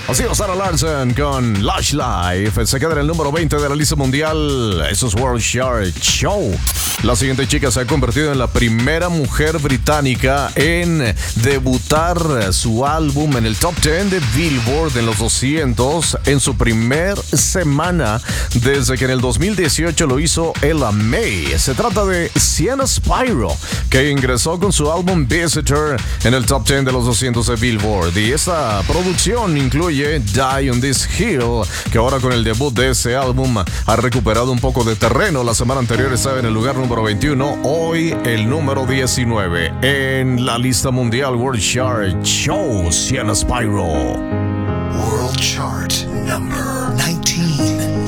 Así es, Sarah Larson con Lush Life. Se queda en el número 20 de la lista mundial. Eso es World Chart Show. La siguiente chica se ha convertido en la primera mujer británica en debutar su álbum en el top 10 de Billboard en los 200 en su primer semana desde que en el 2018 lo hizo Ella May. Se trata de Sienna Spiro, que ingresó con su álbum Visitor en el top 10 de los 200 de Billboard. Y esta producción incluye Die on This Hill, que ahora con el debut de ese álbum ha recuperado un poco de terreno. La semana anterior estaba en el lugar número 21, hoy el número 19 en la lista mundial World Chart Show, Sienna Spiro. World Chart number 19.